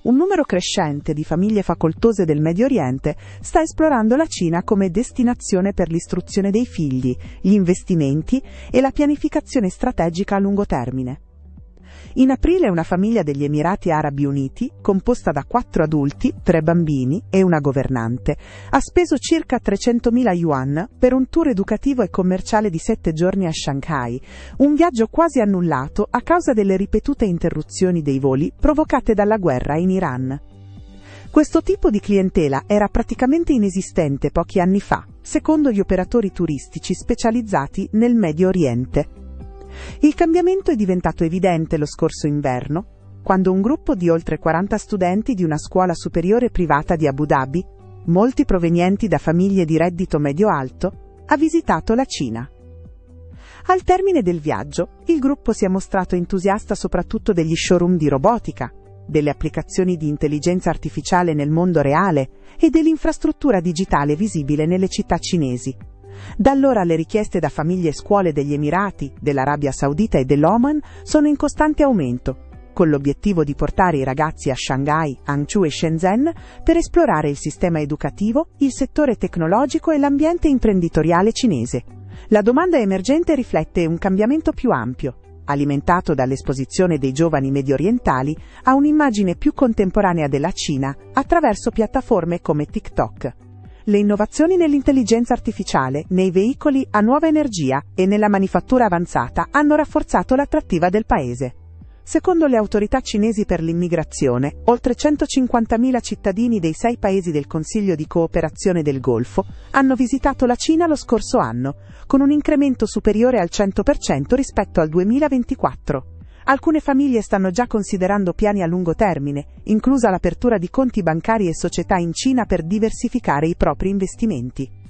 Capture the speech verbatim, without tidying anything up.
un numero crescente di famiglie facoltose del Medio Oriente sta esplorando la Cina come destinazione per l'istruzione dei figli, gli investimenti e la pianificazione strategica a lungo termine. In aprile una famiglia degli Emirati Arabi Uniti, composta da quattro adulti, tre bambini e una governante, ha speso circa trecentomila yuan per un tour educativo e commerciale di sette giorni a Shanghai, un viaggio quasi annullato a causa delle ripetute interruzioni dei voli provocate dalla guerra in Iran. Questo tipo di clientela era praticamente inesistente pochi anni fa, secondo gli operatori turistici specializzati nel Medio Oriente. Il cambiamento è diventato evidente lo scorso inverno, quando un gruppo di oltre quaranta studenti di una scuola superiore privata di Abu Dhabi, molti provenienti da famiglie di reddito medio-alto, ha visitato la Cina. Al termine del viaggio, il gruppo si è mostrato entusiasta soprattutto degli showroom di robotica, delle applicazioni di intelligenza artificiale nel mondo reale e dell'infrastruttura digitale visibile nelle città cinesi. Da allora le richieste da famiglie e scuole degli Emirati, dell'Arabia Saudita e dell'Oman sono in costante aumento, con l'obiettivo di portare i ragazzi a Shanghai, Hangzhou e Shenzhen per esplorare il sistema educativo, il settore tecnologico e l'ambiente imprenditoriale cinese. La domanda emergente riflette un cambiamento più ampio, alimentato dall'esposizione dei giovani mediorientali a un'immagine più contemporanea della Cina attraverso piattaforme come TikTok. Le innovazioni nell'intelligenza artificiale, nei veicoli a nuova energia e nella manifattura avanzata hanno rafforzato l'attrattiva del paese. Secondo le autorità cinesi per l'immigrazione, oltre centocinquantamila cittadini dei sei paesi del Consiglio di cooperazione del Golfo hanno visitato la Cina lo scorso anno, con un incremento superiore al cento per cento rispetto al duemilaventiquattro. Alcune famiglie stanno già considerando piani a lungo termine, inclusa l'apertura di conti bancari e società in Cina per diversificare i propri investimenti.